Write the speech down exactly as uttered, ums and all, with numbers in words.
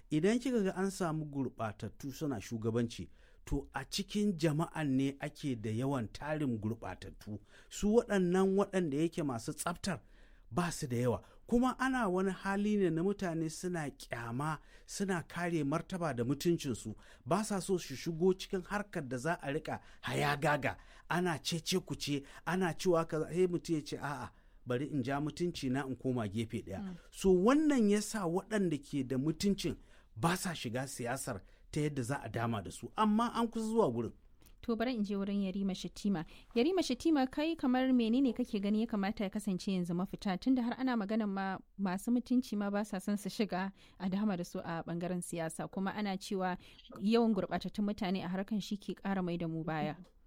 idan kika ga an samu gurɓatattu suna shugabanci to a cikin jama'an ne ake da yawan tarin gurɓatattu, su waɗannan waɗanda yake masu tsaftar ba su da yawa, kuma ana wani hali ne na mutane suna kyama, suna kare martaba da mutuncinsu, ba sa so su shigo cikin harkar da za a rika hayagaga ana cece kuce ana cewa ka sai mutum ya ce a'a bari in ja mutunci na in koma gefe ɗaya. Mm. So wannan ya sa waɗanda ke da mutuncin ba sa shiga siyasar ta yadda za a dama da su, amma an kusa zuwa wurin. To bari in je wurin Yarima Shettima. Yarima Shettima, kai kamar menene kake gani ya kamata ya kasance yanzu mafita, tunda har ana magana ma masu mutunci ma ba sa son su shiga a dama da su a bangaren siyasa, kuma ana cewa yawan gurɓatattun mutane a harkan shi ke ƙara mai da mu baya.